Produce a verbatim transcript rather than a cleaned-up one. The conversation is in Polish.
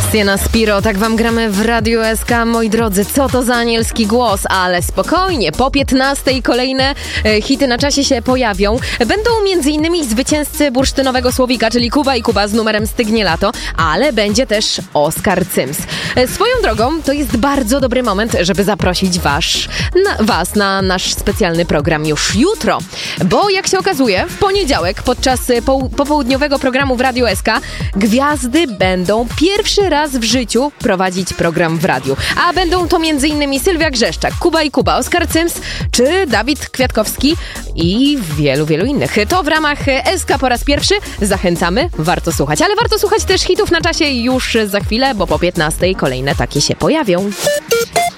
Krystyna Spiro, tak wam gramy w Radiu S K. Moi drodzy, co to za anielski głos? Ale spokojnie, po piętnastej kolejne e, hity na czasie się pojawią. Będą między innymi zwycięzcy bursztynowego słowika, czyli Kuba i Kuba z numerem Stygnie lato, ale będzie też Oskar Cyms. E, swoją drogą, to jest bardzo dobry moment, żeby zaprosić wasz, na, was na nasz specjalny program już jutro. Bo jak się okazuje, w poniedziałek podczas e, po, popołudniowego programu w Radiu S K gwiazdy będą pierwszy raz w życiu prowadzić program w radiu. A będą to między innymi Sylwia Grzeszczak, Kuba i Kuba, Oskar Cyms czy Dawid Kwiatkowski i wielu, wielu innych. To w ramach S K po raz pierwszy. Zachęcamy, warto słuchać. Ale warto słuchać też hitów na czasie już za chwilę, bo po piętnastej kolejne takie się pojawią.